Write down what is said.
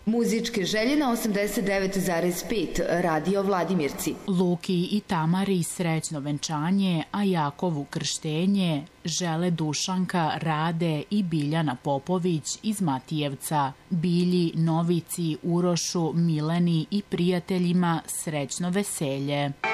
Muzičke želje na 89,5 Radio Vladimirci. Luki i Tamari srećno venčanje, a Jakovu krštenje žele Dušanka, Rade i Biljana Popović iz Matijevca. Bilji, Novici, Urošu, Mileni i prijateljima srećno veselje.